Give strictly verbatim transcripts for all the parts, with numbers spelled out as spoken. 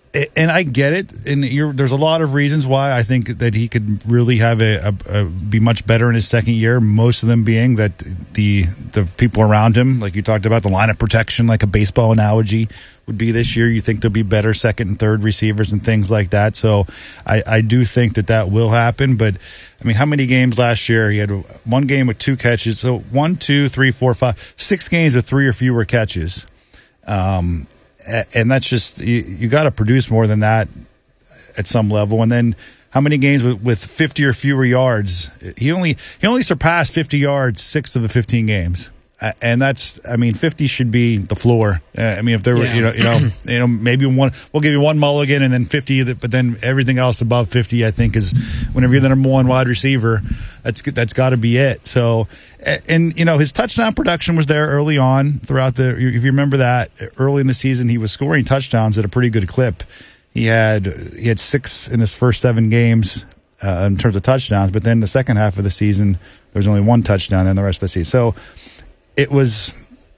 And I get it, and you're, there's a lot of reasons why I think that he could really have a, a, a be much better in his second year. Most of them being that the the people around him, like you talked about, the line of protection, like a baseball analogy, would be this year. You think there'll be better second and third receivers and things like that. So I, I do think that that will happen. But I mean, how many games last year? He had one game with two catches. So one, two, three, four, five, six games with three or fewer catches. Um, And that's just, you, you got to produce more than that at some level. And then how many games with, with fifty or fewer yards? He only he only surpassed fifty yards six of the fifteen games. And that's, I mean, fifty should be the floor. I mean, if there were, yeah. you know, you know, you know, maybe one, we'll give you one mulligan and then fifty, but then everything else above fifty, I think, is whenever you're the number one wide receiver, that's that's got to be it. So, and you know, his touchdown production was there early on throughout the. If you remember that early in the season, he was scoring touchdowns at a pretty good clip. He had he had six in his first seven games uh, in terms of touchdowns, but then the second half of the season, there was only one touchdown in the rest of the season. So. It was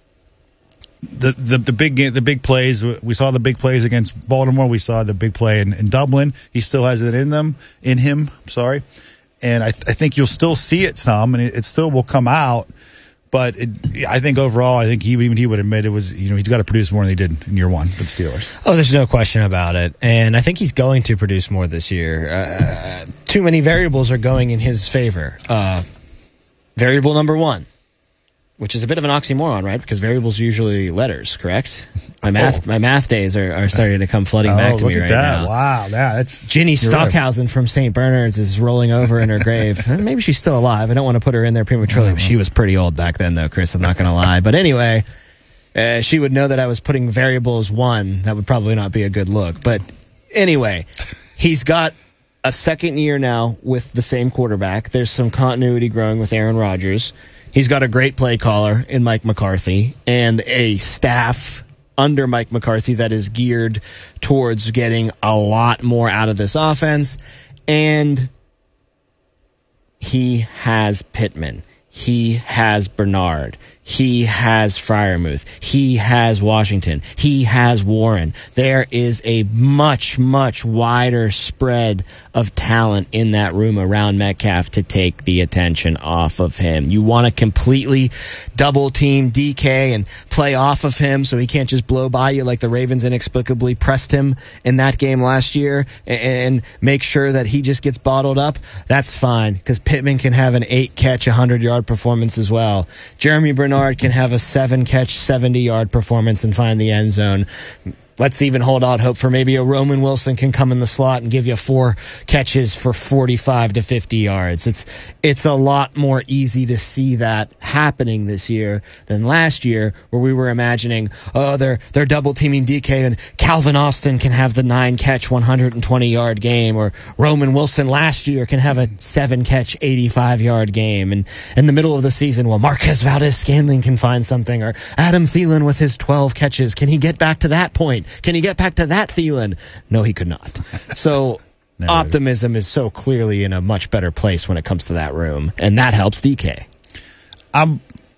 the, the the big game, the big plays. We saw the big plays against Baltimore. We saw the big play in, in Dublin. He still has it in them, in him. Sorry, and I, th- I think you'll still see it some, and it, it still will come out. But it, I think overall, I think he, even he would admit it was, you know, he's got to produce more than he did in year one for the Steelers. Oh, there's no question about it, and I think he's going to produce more this year. Uh, too many variables are going in his favor. Uh, variable number one. Which is a bit of an oxymoron, right? Because variables are usually letters, correct? My math, oh. my math days are, are starting to come flooding oh, back to look me at right that. now. Wow, yeah, that's Ginny Stockhausen right. from Saint Bernard's is rolling over in her grave. Maybe she's still alive. I don't want to put her in there prematurely. But she was pretty old back then, though, Chris. I'm not going to lie. But anyway, uh, she would know that I was putting variables one. That would probably not be a good look. But anyway, he's got a second year now with the same quarterback. There's some continuity growing with Aaron Rodgers. He's got a great play caller in Mike McCarthy and a staff under Mike McCarthy that is geared towards getting a lot more out of this offense. And he has Pittman. He has Bernard. He has Freiermuth. He has Washington. He has Warren. There is a much, much wider spread of talent in that room around Metcalf to take the attention off of him. You want to completely double team D K and play off of him so he can't just blow by you like the Ravens inexplicably pressed him in that game last year and make sure that he just gets bottled up. That's fine because Pittman can have an eight catch, one hundred yard performance as well. Jeremy Bernard can have a seven catch, seventy yard performance and find the end zone. Let's even hold out hope for maybe a Roman Wilson can come in the slot and give you four catches for forty-five to fifty yards. It's it's a lot more easy to see that happening this year than last year, where we were imagining, oh, they're they're double teaming D K and Calvin Austin can have the nine catch, one hundred twenty yard game, or Roman Wilson last year can have a seven catch, eighty-five yard game. And in the middle of the season, well, Marquez Valdez-Scantling can find something, or Adam Thielen with his twelve catches. Can he get back to that point? Can he get back to that Thielen? No, he could not. So optimism is so clearly in a much better place when it comes to that room, and that helps D K. Um,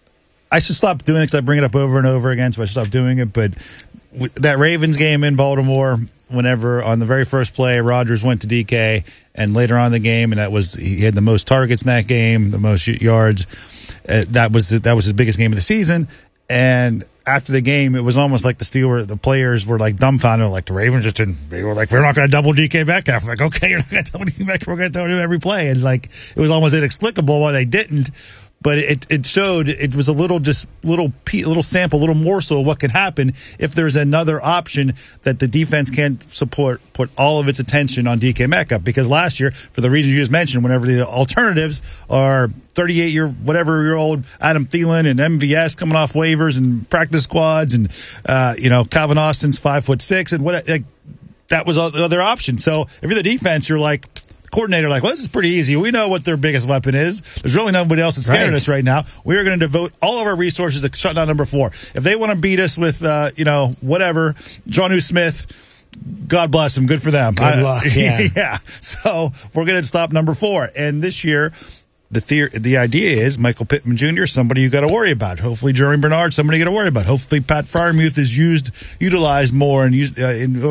I should stop doing it because I bring it up over and over again, so I should stop doing it. But that Ravens game in Baltimore, whenever on the very first play, Rodgers went to D K, and later on in the game, and that was he had the most targets in that game, the most yards. Uh, that was that was his biggest game of the season, and after the game, it was almost like the Steelers, the players were like dumbfounded, like the Ravens just didn't. They were like, "We're not going to double D K Metcalf." I'm like, okay, you're not going to double D K Metcalf. We're going to throw him every play. And like, it was almost inexplicable why they didn't. But it it showed it was a little just little little sample, little morsel of what can happen if there's another option that the defense can't support, put all of its attention on D K Metcalf. Because last year, for the reasons you just mentioned, whenever the alternatives are thirty-eight year whatever year old Adam Thielen and M V S coming off waivers and practice squads, and uh, you know Calvin Austin's five foot six, and what like, that was the other option. So if you're the defense, you're like. Coordinator like, well, this is pretty easy. We know what their biggest weapon is. There's really nobody else that's scared of us right now. We are going to devote all of our resources to shut down number four. If they want to beat us with, uh, you know, whatever, Jonnu Smith, God bless them. Good for them. Good I, luck. Yeah. yeah. So we're going to stop number four. And this year, the theory, the idea is Michael Pittman Junior, somebody you got to worry about. Hopefully, Jeremy Bernard, somebody you got to worry about. Hopefully, Pat Freiermuth is used, utilized more and used uh, in